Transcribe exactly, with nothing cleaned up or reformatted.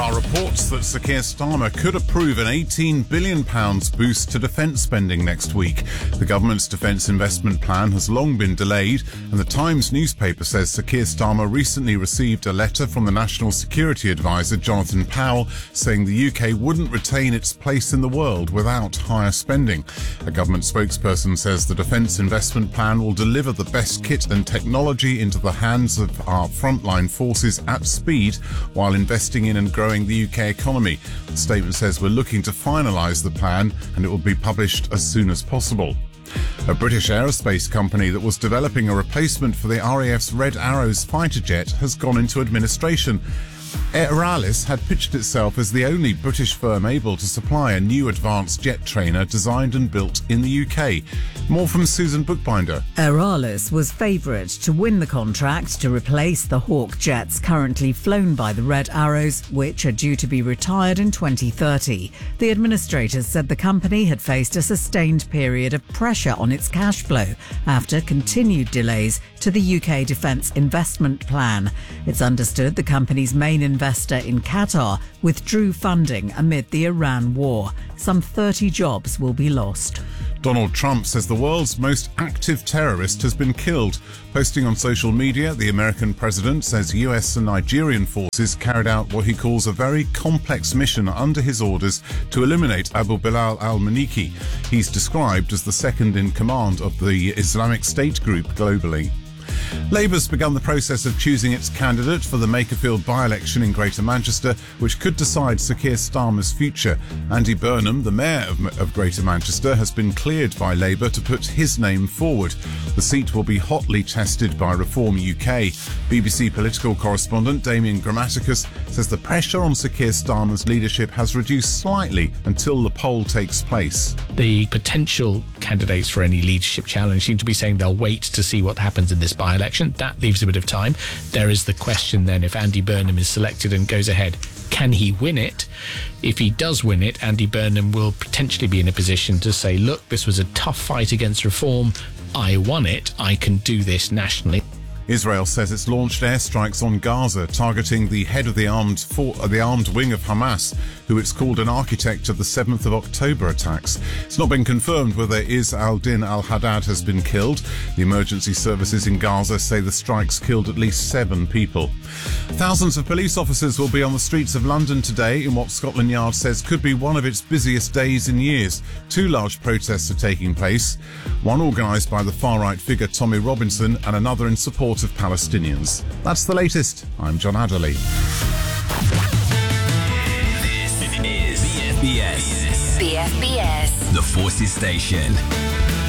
Star reports that Sir Keir Starmer could approve an eighteen billion pounds boost to defence spending next week. The government's defence investment plan has long been delayed, and the Times newspaper says Sir Keir Starmer recently received a letter from the National Security Advisor, Jonathan Powell, saying the U K wouldn't retain its place in the world without higher spending. A government spokesperson says the defence investment plan will deliver the best kit and technology into the hands of our frontline forces at speed while investing in and growing the U K economy. The statement says we're looking to finalise the plan and it will be published as soon as possible. A British aerospace company that was developing a replacement for the R A F's Red Arrows fighter jet has gone into administration. Aeralis had pitched itself as the only British firm able to supply a new advanced jet trainer designed and built in the U K. More from Susan Bookbinder. Aeralis was favourite to win the contract to replace the Hawk jets currently flown by the Red Arrows, which are due to be retired in twenty thirty. The administrators said the company had faced a sustained period of pressure on its cash flow after continued delays to the U K Defence Investment Plan. It's understood the company's main investor in Qatar withdrew funding amid the Iran war. Some thirty jobs will be lost. Donald Trump says the world's most active terrorist has been killed. Posting on social media, the American president says U S and Nigerian forces carried out what he calls a very complex mission under his orders to eliminate Abu Bilal al-Maliki. He's described as the second in command of the Islamic State group globally. Labour's begun the process of choosing its candidate for the Makerfield by-election in Greater Manchester, which could decide Sir Keir Starmer's future. Andy Burnham, the Mayor of, of Greater Manchester, has been cleared by Labour to put his name forward. The seat will be hotly tested by Reform U K. B B C political correspondent Damien Grammaticus says the pressure on Sir Keir Starmer's leadership has reduced slightly until the poll takes place. The potential candidates for any leadership challenge seem to be saying they'll wait to see what happens in this by-election. That leaves a bit of time. There is the question then, if Andy Burnham is selected and goes ahead, can he win it? If he does win it, Andy Burnham will potentially be in a position to say, look, this was a tough fight against reform. I won it. I can do this nationally. Israel says it's launched airstrikes on Gaza, targeting the head of the armed for, the armed wing of Hamas, who it's called an architect of the seventh of October attacks. It's not been confirmed whether Is al-Din al-Haddad has been killed. The emergency services in Gaza say the strikes killed at least seven people. Thousands of police officers will be on the streets of London today in what Scotland Yard says could be one of its busiest days in years. Two large protests are taking place, one organised by the far-right figure Tommy Robinson and another in support of Palestinians. That's the latest. I'm John Adderley. This is B F B S. B F B S. The Forces Station.